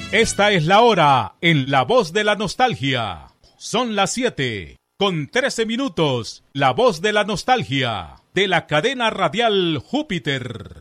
Esta es la hora en La Voz de la Nostalgia. Son las 7:13. La Voz de la Nostalgia de la cadena radial Júpiter.